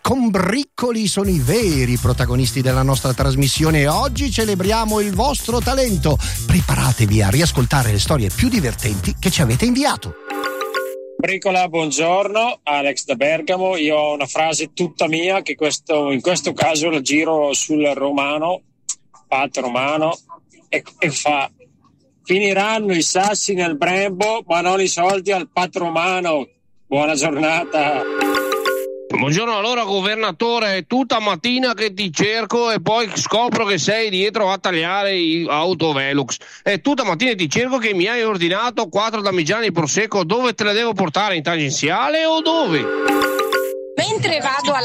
scombriccoli sono i veri protagonisti della nostra trasmissione e oggi celebriamo il vostro talento. Preparatevi a riascoltare le storie più divertenti che ci avete inviato. Bricola, buongiorno, Alex da Bergamo. Io ho una frase tutta mia che in questo caso la giro sul romano, Pat Romano, e fa: finiranno i sassi nel Brembo ma non i soldi al Pat Romano. Buona giornata. Buongiorno, allora governatore, è tutta mattina che ti cerco e poi scopro che sei dietro a tagliare i autovelux. È tutta mattina che ti cerco che mi hai ordinato 4 damigiani prosecco. Dove te le devo portare? In tangenziale o dove? Mentre vado